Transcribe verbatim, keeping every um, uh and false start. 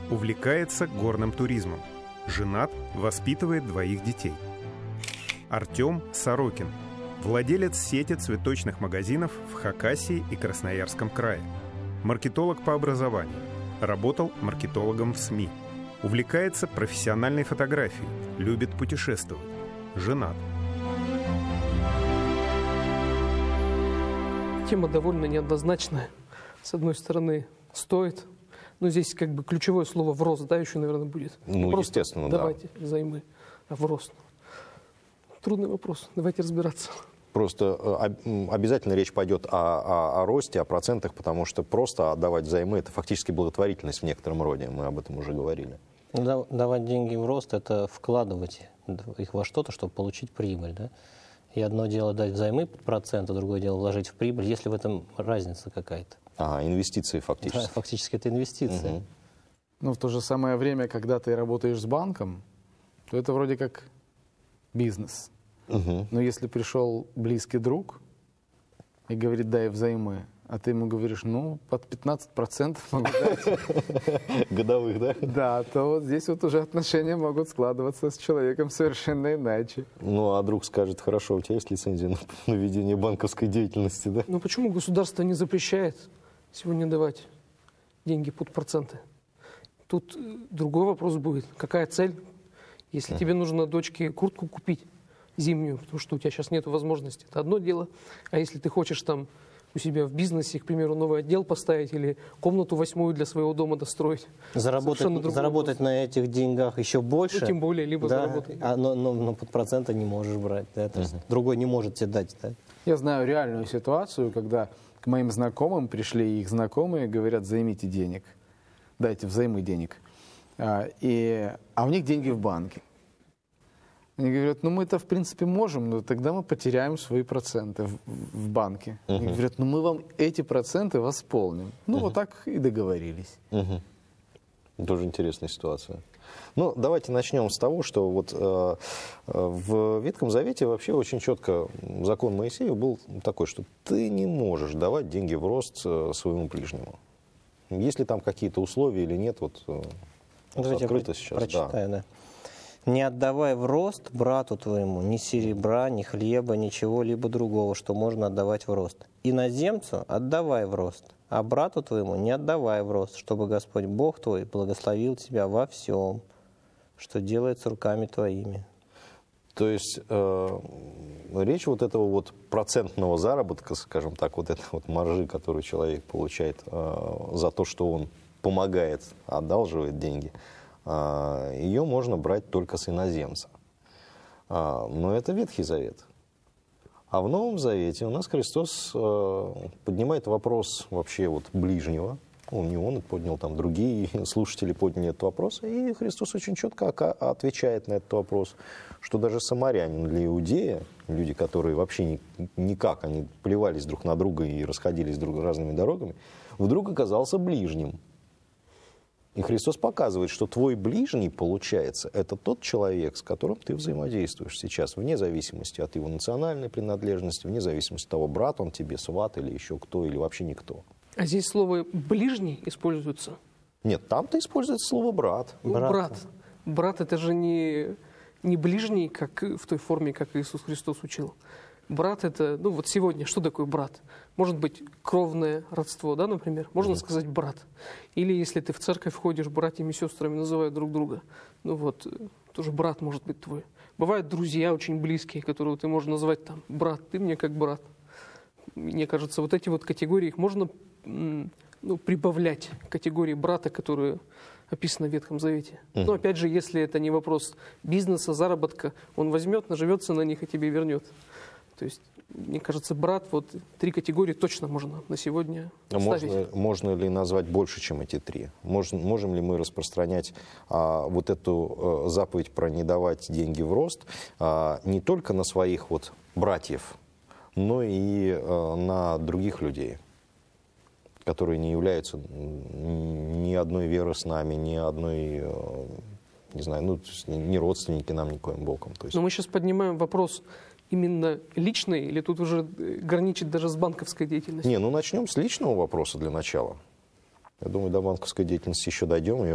Увлекается горным туризмом. Женат, воспитывает двоих детей. Артем Сорокин. Владелец сети цветочных магазинов в Хакасии и Красноярском крае. Маркетолог по образованию. Работал маркетологом в СМИ. Увлекается профессиональной фотографией. Любит путешествовать. Женат. Тема довольно неоднозначная. С одной стороны, стоит. Но здесь как бы ключевое слово в рост, да, еще, наверное, будет. Ну, Просто естественно, давайте да. займы, а в рост. Трудный вопрос. Давайте разбираться. Просто обязательно речь пойдет о, о, о росте, о процентах, потому что просто отдавать взаймы – это фактически благотворительность в некотором роде. Мы об этом уже говорили. Давать деньги в рост – это вкладывать их во что-то, чтобы получить прибыль. Да? И одно дело дать взаймы под процент, а другое дело вложить в прибыль, если в этом разница какая-то. А, инвестиции фактически. Да, фактически это инвестиции. Угу. Но в то же самое время, когда ты работаешь с банком, то это вроде как бизнес. Угу. Но если пришел близкий друг и говорит, дай взаймы, а ты ему говоришь, ну, под пятнадцать процентов могу дать. Годовых, да? Да, то вот здесь вот уже отношения могут складываться с человеком совершенно иначе. Ну, а друг скажет, хорошо, у тебя есть лицензия на, на ведение банковской деятельности, да? Ну почему государство не запрещает сегодня давать деньги под проценты? Тут другой вопрос будет. Какая цель? Если mm. тебе нужно дочке куртку купить зимнюю, потому что у тебя сейчас нет возможности, это одно дело. А если ты хочешь там у себя в бизнесе, к примеру, новый отдел поставить или комнату восьмую для своего дома достроить. Заработать, заработать на этих деньгах еще больше. Ну, тем более, либо да, заработать. А, но, но, но под проценты не можешь брать. Да, то есть uh-huh. другой не может тебе дать. Да? Я знаю реальную ситуацию, когда к моим знакомым пришли их знакомые, говорят, займите денег, дайте взаймы денег. А, и, а у них деньги в банке. Они говорят, ну мы-то в принципе можем, но тогда мы потеряем свои проценты в, в банке. Uh-huh. Они говорят, ну мы вам эти проценты восполним. Ну uh-huh. вот так и договорились. Uh-huh. Тоже интересная ситуация. Ну, давайте начнем с того, что вот э, в Ветхом Завете вообще очень четко закон Моисея был такой, что ты не можешь давать деньги в рост своему ближнему. Есть ли там какие-то условия или нет, вот, вот открыто сейчас. Прочитаю, да. Да. Не отдавай в рост брату твоему ни серебра, ни хлеба, ничего-либо другого, что можно отдавать в рост. Иноземцу отдавай в рост, а брату твоему не отдавай в рост, чтобы Господь Бог твой благословил тебя во всем, что делается руками твоими. То есть э, речь вот этого вот процентного заработка, скажем так, вот этой вот маржи, которую человек получает э, за то, что он помогает, одалживает деньги, ее можно брать только с иноземца. Но это Ветхий Завет. А в Новом Завете у нас Христос поднимает вопрос вообще вот ближнего. Он не он, поднял там другие слушатели, подняли этот вопрос. И Христос очень четко отвечает на этот вопрос, что даже самарянин для иудея, люди, которые вообще никак, они плевались друг на друга и расходились друг разными дорогами, вдруг оказался ближним. И Христос показывает, что твой ближний, получается, это тот человек, с которым ты взаимодействуешь сейчас, вне зависимости от его национальной принадлежности, вне зависимости от того, брат он тебе, сват или еще кто, или вообще никто. А здесь слово «ближний» используется? Нет, там-то используется слово «брат». Брат. Брат, брат это же не, не ближний, как в той форме, как Иисус Христос учил. Брат это, ну вот сегодня, что такое брат? Может быть кровное родство, да, например? Можно mm-hmm. сказать брат. Или если ты в церковь ходишь, братьями и сестрами называют друг друга. Ну вот, тоже брат может быть твой. Бывают друзья очень близкие, которого ты можешь назвать там брат, ты мне как брат. Мне кажется, вот эти вот категории, их можно ну, прибавлять к категории брата, которые описаны в Ветхом Завете. Mm-hmm. Но опять же, если это не вопрос бизнеса, заработка, он возьмет, наживется на них и тебе вернет. То есть, мне кажется, брат, вот три категории точно можно на сегодня а ставить. Можно, можно ли назвать больше, чем эти три? Можем, можем ли мы распространять а, вот эту а, заповедь про не давать деньги в рост а, не только на своих вот братьев, но и а, на других людей, которые не являются ни одной веры с нами, ни одной, не знаю, ну, не родственники нам никоим боком. То есть... Но мы сейчас поднимаем вопрос именно личный, или тут уже граничит даже с банковской деятельностью? Не, ну начнем с личного вопроса для начала. Я думаю, до банковской деятельности еще дойдем.